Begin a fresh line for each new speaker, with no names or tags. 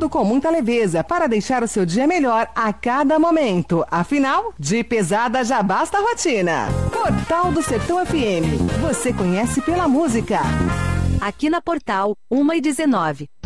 tudo com muita leveza para deixar o seu dia melhor a cada momento. Afinal, de pesada já basta a rotina. Portal do Sertão FM. Você conhece pela música.
Aqui na Portal, 1h19.